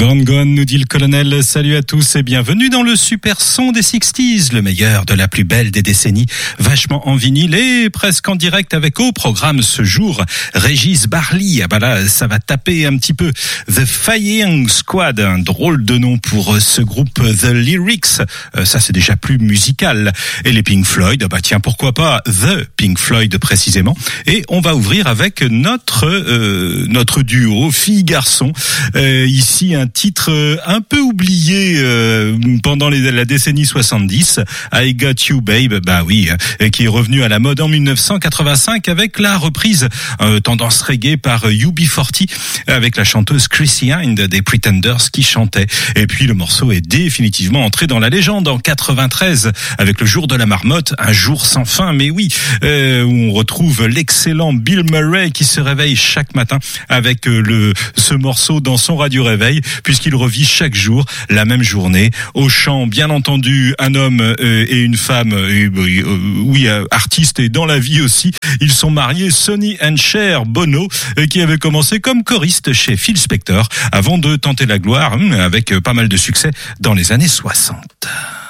Gone Gone, nous dit le colonel. Salut à tous et bienvenue dans le super son des 60s, le meilleur de la plus belle des décennies, vachement en vinyle et presque en direct avec au programme ce jour Régis Barley. Ah bah là, ça va taper un petit peu. The Flying Squad, un drôle de nom pour ce groupe. The Lyrics, ça c'est déjà plus musical. Et les Pink Floyd, bah tiens, pourquoi pas The Pink Floyd précisément. Et on va ouvrir avec notre duo fille-garçon. Ici un titre un peu oublié pendant la décennie 70, I Got You Babe, bah oui, qui est revenu à la mode en 1985 avec la reprise tendance reggae par UB40 avec la chanteuse Chrissy Hynde des Pretenders qui chantait. Et puis le morceau est définitivement entré dans la légende en 93 avec le jour de la marmotte, un jour sans fin, mais oui, où on retrouve l'excellent Bill Murray qui se réveille chaque matin avec ce morceau dans son radio réveil, puisqu'il revit chaque jour la même journée. Au chant, bien entendu, un homme et une femme, oui, artistes et dans la vie aussi. Ils sont mariés, Sonny and Cher Bono, qui avait commencé comme choriste chez Phil Spector, avant de tenter la gloire avec pas mal de succès dans les années 60.